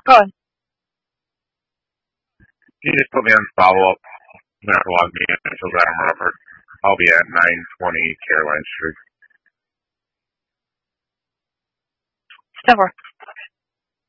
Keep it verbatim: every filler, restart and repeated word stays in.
Go ahead. Can you just put me on follow-up? You don't have to log me in until Adam Robert. I'll be at nine twenty Caroline Street. Stepper.